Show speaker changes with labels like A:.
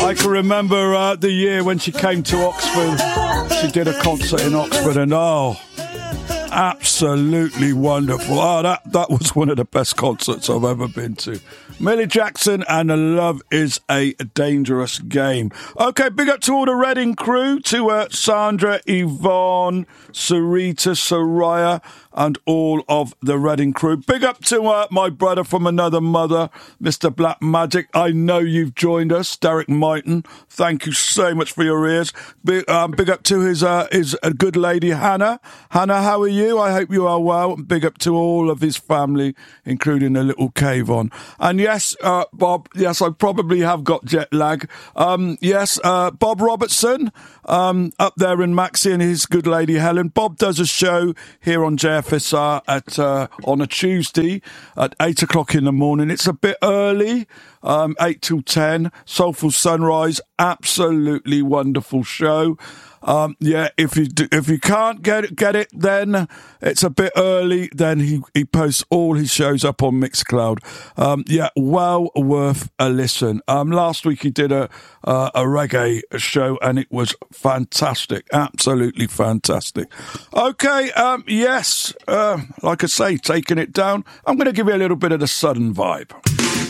A: I can remember the year when she came to Oxford. She did a concert in Oxford, and absolutely wonderful. That was one of the best concerts I've ever been to. Millie Jackson and Love is a Dangerous Game. Okay, big up to all the Reading crew, to Sandra, Yvonne, Sarita, Soraya, and all of the Reading crew. Big up to my brother from another mother, Mr. Black Magic. I know you've joined us, Derek Mighton. Thank you so much for your ears. Big up to his good lady, Hannah. Hannah, how are you? I hope you are well. Big up to all of his family, including the little cave-on. And yes, Bob, yes, I probably have got jet lag. Bob Robertson, up there in Maxi, and his good lady, Helen. Bob does a show here on JFSR on a Tuesday at 8 o'clock in the morning. It's a bit early, 8 till 10. Soulful Sunrise, absolutely wonderful show. If you can't get it, then it's a bit early. Then he posts all his shows up on Mixcloud. Well worth a listen. Last week he did a reggae show, and it was fantastic, absolutely fantastic. Okay, like I say, taking it down. I'm going to give you a little bit of the Southern vibe.